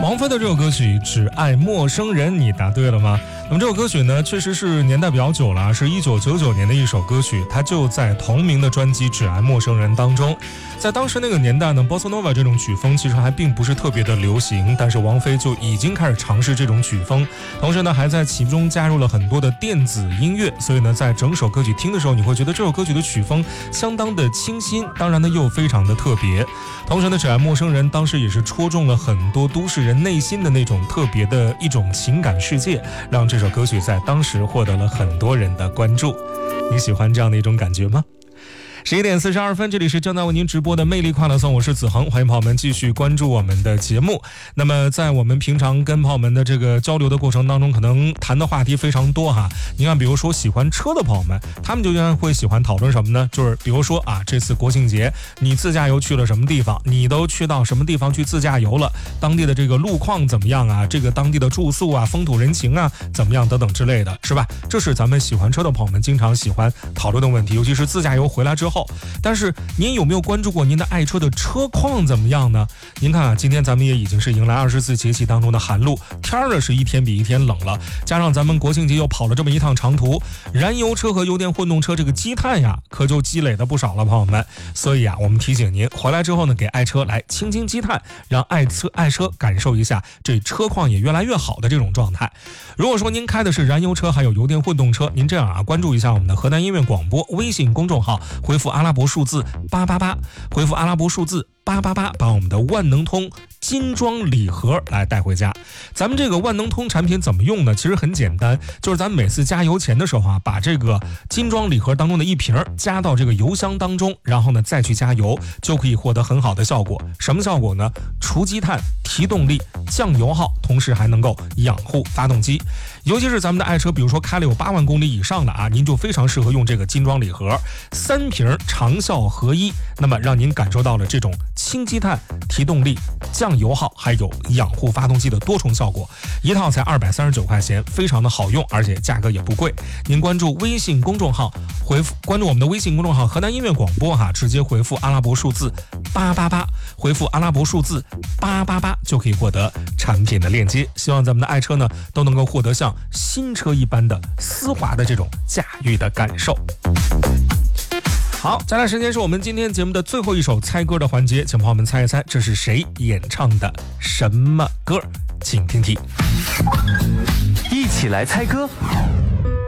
王菲的这首歌曲《只爱陌生人》，你答对了吗？那么这首歌曲呢，确实是年代比较久了，是1999年的一首歌曲，它就在同名的专辑《只爱陌生人》当中。在当时那个年代呢 Bossa Nova 这种曲风其实还并不是特别的流行，但是王菲就已经开始尝试这种曲风，同时呢还在其中加入了很多的电子音乐，所以呢在整首歌曲听的时候，你会觉得这首歌曲的曲风相当的清新，当然呢又非常的特别。同时呢只爱陌生人当时也是戳中了很多都市人内心的那种特别的一种情感世界，让这首歌曲在当时获得了很多人的关注。你喜欢这样的一种感觉吗？11点42分，这里是正在为您直播的魅力快乐颂，我是子恒，欢迎朋友们继续关注我们的节目。那么在我们平常跟朋友们的这个交流的过程当中，可能谈的话题非常多哈。你看比如说喜欢车的朋友们，他们就经常会喜欢讨论什么呢？就是比如说这次国庆节你自驾游去了什么地方，你都去到什么地方去自驾游了，当地的这个路况怎么样啊，这个当地的住宿啊，风土人情啊怎么样等等之类的，是吧？这是咱们喜欢车的朋友们经常喜欢讨论的问题，尤其是自驾游回来之后。但是您有没有关注过您的爱车的车况怎么样呢？您看今天咱们也已经是迎来24节气当中的寒露，天儿是一天比一天冷了，加上咱们国庆节又跑了这么一趟长途，燃油车和油电混动车这个积碳呀可就积累的不少了，朋友们。所以我们提醒您回来之后呢，给爱车来清清积碳，让爱车感受一下这车况也越来越好的这种状态。如果说您开的是燃油车还有油电混动车，您这样关注一下我们的河南音乐广播微信公众号，回复阿拉伯数字888，回复阿拉伯数字888，把我们的万能通金装礼盒来带回家。咱们这个万能通产品怎么用呢？其实很简单，就是咱们每次加油前的时候把这个金装礼盒当中的一瓶加到这个油箱当中，然后呢再去加油，就可以获得很好的效果。什么效果呢？除积碳、提动力、降油耗，同时还能够养护发动机。尤其是咱们的爱车，比如说开了有8万公里以上的您就非常适合用这个金装礼盒，3瓶长效合一，那么让您感受到了这种轻积碳、提动力、降油耗还有养护发动机的多重效果，一套才239块钱，非常的好用，而且价格也不贵。您关注微信公众号，关注我们的微信公众号河南音乐广播直接回复阿拉伯数字888，回复阿拉伯数字888就可以获得产品的链接。希望咱们的爱车呢都能够获得像新车一般的丝滑的这种驾驭的感受。好，接下来时间是我们今天节目的最后一首猜歌的环节，请朋友们猜一猜这是谁演唱的什么歌，请听题。 一起来猜歌，